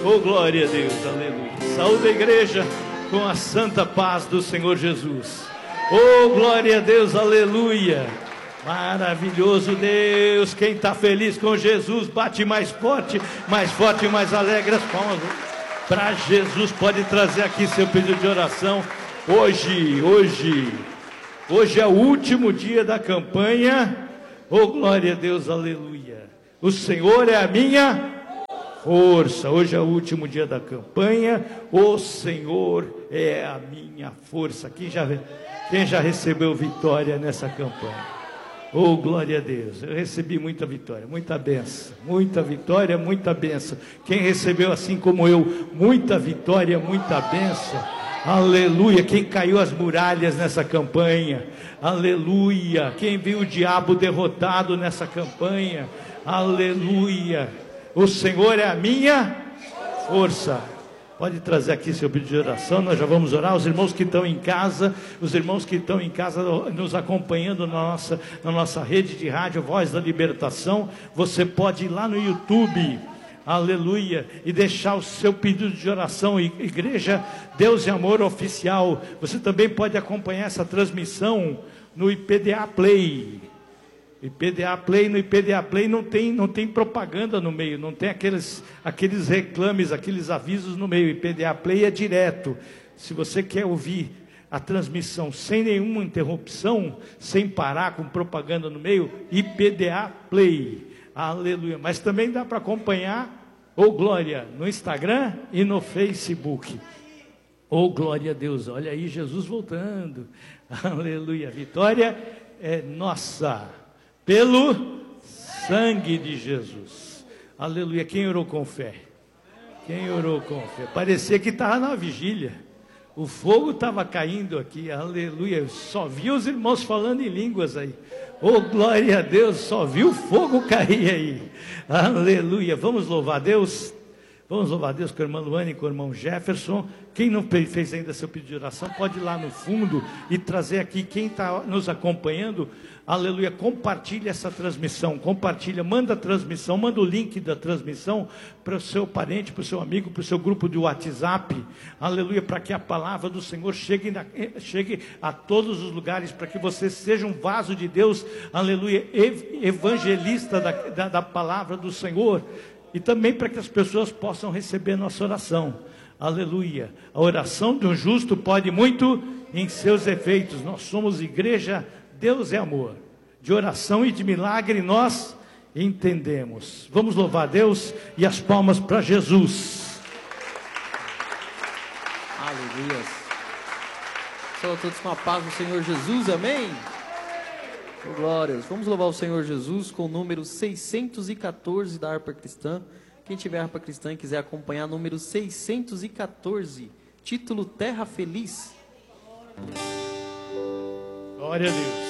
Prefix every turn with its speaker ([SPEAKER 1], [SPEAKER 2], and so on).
[SPEAKER 1] Oh, glória a Deus, aleluia. Saúde a igreja com a santa paz do Senhor Jesus. Oh, glória a Deus, aleluia. Maravilhoso Deus. Quem está feliz com Jesus, bate mais forte, mais alegre as palmas para Jesus. Pode trazer aqui seu pedido de oração. Hoje é o último dia da campanha. Oh, glória a Deus, aleluia. O Senhor é a minha força. Hoje é o último dia da campanha. O Senhor é a minha força. Quem já recebeu vitória nessa campanha? Oh, glória a Deus. Eu recebi muita vitória, muita bênção. Muita vitória, muita bênção. Quem recebeu assim como eu, muita vitória, muita bênção. Aleluia. Quem caiu as muralhas nessa campanha? Aleluia. Quem viu o diabo derrotado nessa campanha? Aleluia. O Senhor é a minha força. Pode trazer aqui seu pedido de oração, nós já vamos orar. Os irmãos que estão em casa, nos acompanhando na nossa rede de rádio Voz da Libertação, você pode ir lá no YouTube, aleluia, e deixar o seu pedido de oração, Igreja Deus e Amor Oficial. Você também pode acompanhar essa transmissão no IPDA Play. No IPDA Play não tem propaganda no meio, não tem aqueles reclames, aqueles avisos no meio. IPDA Play é direto. Se você quer ouvir a transmissão sem nenhuma interrupção, sem parar com propaganda no meio, IPDA Play, aleluia. Mas também dá para acompanhar, oh glória, no Instagram e no Facebook. Oh glória a Deus, olha aí Jesus voltando, aleluia. Vitória é nossa pelo sangue de Jesus. Aleluia. Quem orou com fé? Quem orou com fé? Parecia que estava na vigília. O fogo estava caindo aqui. Aleluia. Eu só vi os irmãos falando em línguas aí. Oh, glória a Deus. Só vi o fogo cair aí. Aleluia. Vamos louvar a Deus. Vamos louvar a Deus com a irmã Luane e com o irmão Jefferson. Quem não fez ainda seu pedido de oração, pode ir lá no fundo e trazer aqui. Quem está nos acompanhando, aleluia, compartilha essa transmissão, manda a transmissão, manda o link da transmissão para o seu parente, para o seu amigo, para o seu grupo de WhatsApp, aleluia, para que a palavra do Senhor chegue a todos os lugares, para que você seja um vaso de Deus, aleluia, evangelista da palavra do Senhor, e também para que as pessoas possam receber nossa oração. Aleluia. A oração de um justo pode muito em seus efeitos. Nós somos igreja, Deus é amor. De oração e de milagre nós entendemos. Vamos louvar a Deus e as palmas para Jesus.
[SPEAKER 2] Aleluia. Saúde a todos com a paz do Senhor Jesus, amém? Oh, glórias. Vamos louvar o Senhor Jesus com o número 614 da harpa cristã. Quem tiver harpa cristã e quiser acompanhar, número 614, título Terra Feliz.
[SPEAKER 1] Glória a Deus.